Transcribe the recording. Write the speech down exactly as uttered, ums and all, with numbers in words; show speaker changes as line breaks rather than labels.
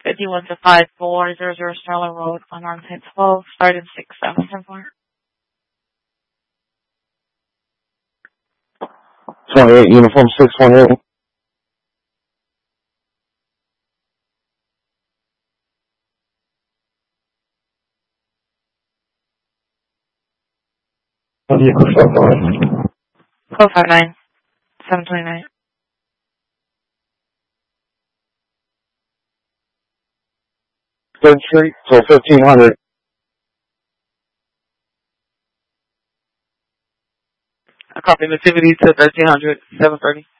fifty-one to five four zero zero Sterling Road, unarmed ten twelve, starting six seven ten four.
twenty-eight, uniform six one eight.
four five nine, seven two nine.
Third Street, so fifteen hundred.
I copy nativity to thirteen hundred, seven thirty.